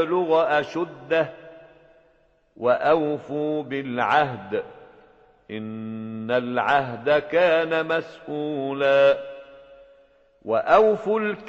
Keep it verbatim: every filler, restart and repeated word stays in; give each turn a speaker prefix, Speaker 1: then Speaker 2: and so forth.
Speaker 1: يبلغ أشده وأوفوا بالعهد إن العهد كان مسؤولا وأوفوا